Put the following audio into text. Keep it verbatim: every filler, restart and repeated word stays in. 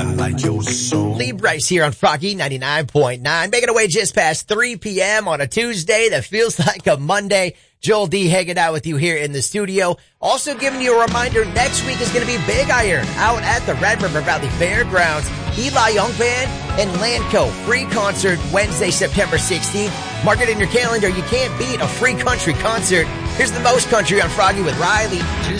I like your soul. Lee Bryce here on Froggy ninety-nine point nine, making our way just past three p.m. on a Tuesday that feels like a Monday. Joel D hanging out with you here in the studio. Also giving you a reminder, next week is going to be Big Iron out at the Red River Valley Fairgrounds. Eli Young Band and Landco. Free concert Wednesday, September sixteenth. Mark it in your calendar. You can't beat a free country concert. Here's the most country on Froggy with Riley.